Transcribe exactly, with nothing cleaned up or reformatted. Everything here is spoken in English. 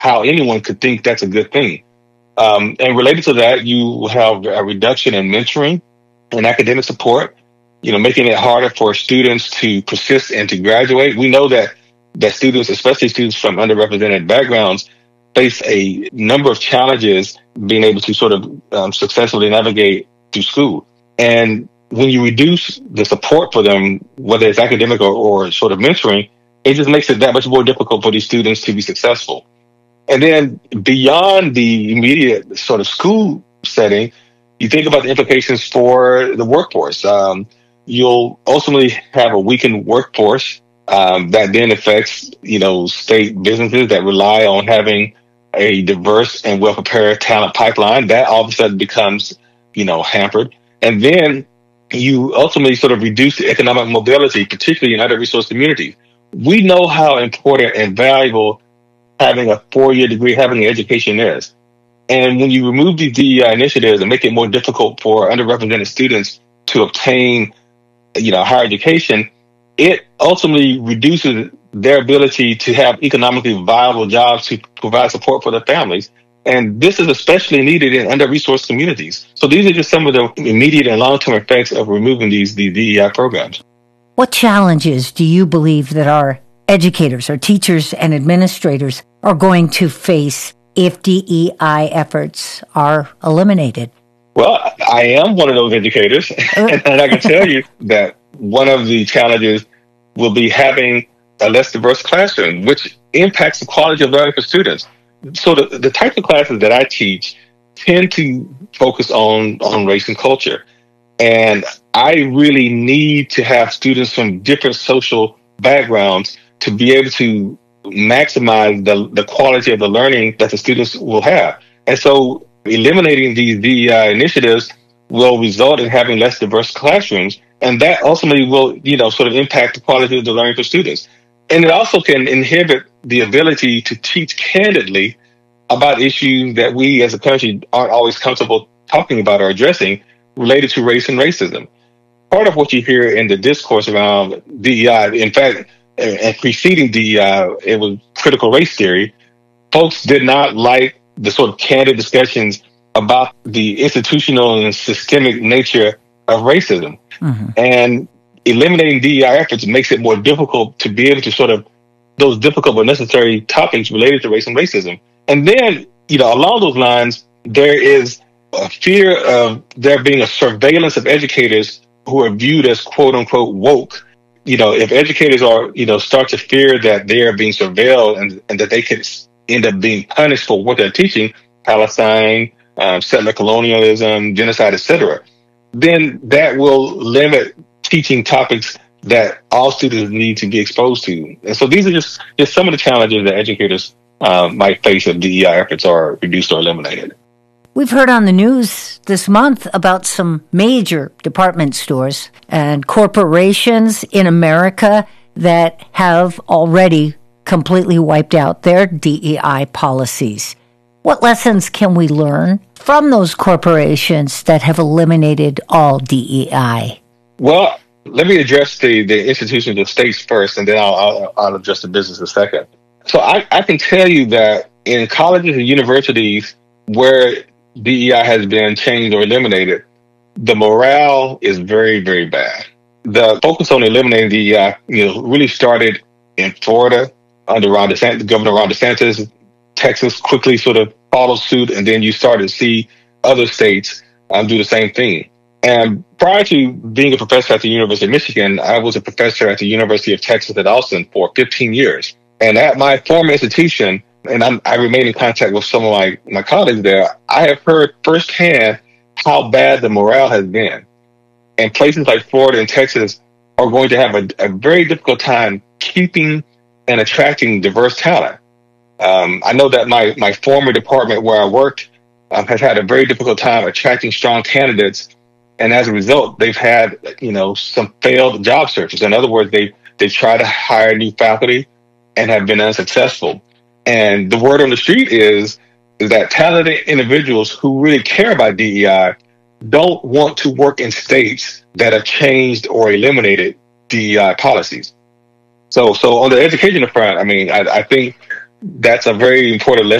how anyone could think that's a good thing. Um, and related to that, you have a reduction in mentoring and academic support, you know, making it harder for students to persist and to graduate. We know that that students, especially students from underrepresented backgrounds, face a number of challenges being able to sort of um, successfully navigate through school. And when you reduce the support for them, whether it's academic or, or sort of mentoring, it just makes it that much more difficult for these students to be successful. And then beyond the immediate sort of school setting, you think about the implications for the workforce. Um, you'll ultimately have a weakened workforce um, that then affects, you know, state businesses that rely on having a diverse and well-prepared talent pipeline. That all of a sudden becomes, you know, hampered. And then you ultimately sort of reduce the economic mobility, particularly in under-resourced communities. We know how important and valuable having a four-year degree, having an education is. And when you remove these D E I initiatives and make it more difficult for underrepresented students to obtain, you know, higher education, it ultimately reduces their ability to have economically viable jobs to provide support for their families. And this is especially needed in under-resourced communities. So these are just some of the immediate and long-term effects of removing these, these D E I programs. What challenges do you believe that our educators, our teachers and administrators are going to face if D E I efforts are eliminated? Well, I am one of those educators, and I can tell you that one of the challenges will be having a less diverse classroom, which impacts the quality of learning for students. So the, the types of classes that I teach tend to focus on, on race and culture. And I really need to have students from different social backgrounds to be able to maximize the, the quality of the learning that the students will have. And so eliminating these D E I initiatives will result in having less diverse classrooms. And that ultimately will, you know, sort of impact the quality of the learning for students. And it also can inhibit the ability to teach candidly about issues that we as a country aren't always comfortable talking about or addressing related to race and racism. Part of what you hear in the discourse around D E I, in fact, and preceding D E I, it was critical race theory. Folks did not like the sort of candid discussions about the institutional and systemic nature of racism. Mm-hmm. And eliminating D E I efforts makes it more difficult to be able to sort of those difficult but necessary topics related to race and racism. And then, you know, along those lines, there is a fear of there being a surveillance of educators who are viewed as quote unquote woke. You know, if educators are, you know, start to fear that they are being surveilled and, and that they could end up being punished for what they're teaching, Palestine, um, settler colonialism, genocide, et cetera, then that will limit teaching topics that all students need to be exposed to. And so these are just, just some of the challenges that educators um, might face if D E I efforts are reduced or eliminated. We've heard on the news this month about some major department stores and corporations in America that have already completely wiped out their D E I policies. What lessons can we learn from those corporations that have eliminated all D E I? Well, let me address the, the institutions of states first, and then I'll, I'll, I'll address the business second. So I, I can tell you that in colleges and universities where D E I has been changed or eliminated, the morale is very, very bad. The focus on eliminating D E I, you know, really started in Florida under Ron DeSantis, Governor Ron DeSantis. Texas quickly sort of followed suit, and then you started to see other states um, do the same thing. And prior to being a professor at the University of Michigan, I was a professor at the University of Texas at Austin for fifteen years. And at my former institution, and I'm, I remain in contact with some of my, my colleagues there, I have heard firsthand how bad the morale has been. And places like Florida and Texas are going to have a, a very difficult time keeping and attracting diverse talent. Um, I know that my, my former department where I worked um, has had a very difficult time attracting strong candidates. And as a result, they've had, you know, some failed job searches. In other words, they, they try to hire new faculty and have been unsuccessful. And the word on the street is, is that talented individuals who really care about D E I don't want to work in states that have changed or eliminated D E I policies. So, so on the educational front, I mean, I, I think that's a very important lesson